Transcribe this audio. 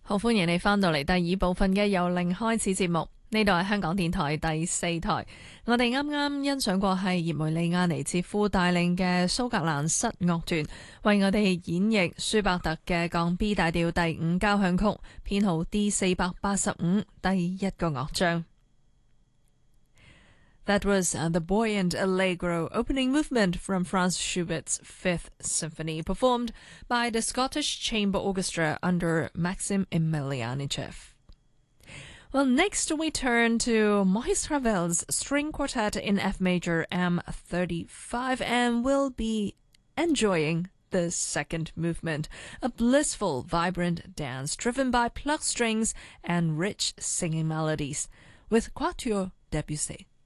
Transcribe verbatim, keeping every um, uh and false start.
好，歡迎你返到嚟第二部分嘅由零開始節目，呢度係香港電台第四台。我哋啱啱欣賞過係葉梅利亞尼捷夫帶領嘅蘇格蘭室樂團為我哋演繹舒伯特嘅降 B 大調第五交響曲，編號 D 四百八十五，第一個樂章。That was uh, the buoyant allegro opening movement from Franz Schubert's Fifth Symphony, performed by the Scottish Chamber Orchestra under Maxim Emelianitchev. Well, next we turn to Maurice Ravel's String Quartet in F major M thirty-five, and we'll be enjoying the second movement, a blissful, vibrant dance driven by plucked strings and rich singing melodies, with Quatuor Debussy.